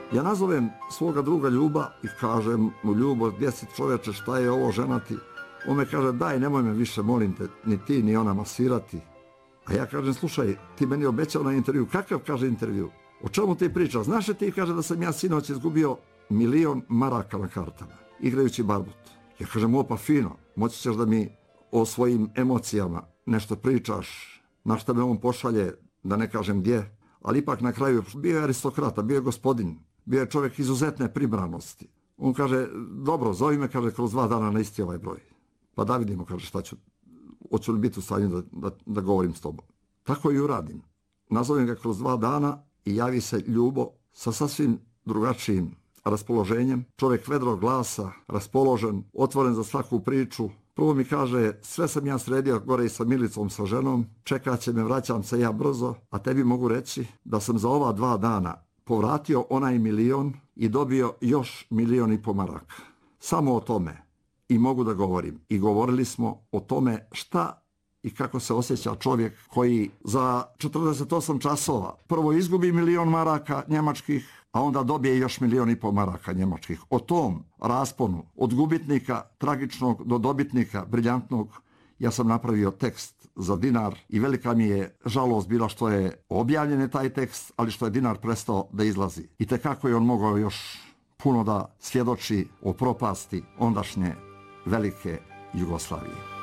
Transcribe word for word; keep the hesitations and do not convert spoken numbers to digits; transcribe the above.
Ja nazovem svoga druga Ljuba i kažem mu: Ljubo, gdje si čoveče, šta je ovo ženati? On me kaže: daj, nemoj me više, molim te, ni ti ni ona masirati. A ja kažem: slušaj, ti meni obećao na intervju. Kakav, kaže, intervju? O čemu ti priča? Znaš li ti, kaže, da sam ja sinoć izgubio milion maraka na kartama, igrajući barbut. Ja kažem: opa, fino, moći ćeš da mi o svojim emocijama nešto pričaš, na šta me on pošalje, da ne kažem gdje, ali ipak na kraju bio je aristokrata, bio je gospodin, bio je čovjek izuzetne pribranosti. On kaže: dobro, zovi me, kaže, kroz dva dana na isti ovaj broj. Pa da vidimo, kaže, šta ću, hoću li biti u stanju da, da, da govorim s tobom. Tako i uradim. Nazovem ga kroz dva dana i javi se Ljubo sa sasvim drugačijim raspoloženjem. Čovjek vedrog glasa, raspoložen, otvoren za svaku priču. Prvo mi kaže: sve sam ja sredio gore i sa Milicom, sa ženom, čekat će me, vraćam se ja brzo, a tebi mogu reći da sam za ova dva dana povratio onaj milion i dobio još milion i po maraka. Samo o tome i mogu da govorim. I govorili smo o tome šta i kako se osjeća čovjek koji za četrdeset osam časova prvo izgubi milion maraka njemačkih, a onda dobije još milion i po maraka njemačkih. O tom rasponu od gubitnika tragičnog do dobitnika briljantnog ja sam napravio tekst za Dinar i velika mi je žalost bila što je objavljen je taj tekst, ali što je Dinar prestao da izlazi. I tekako je on mogao još puno da svjedoči o propasti ondašnje velike Jugoslavije.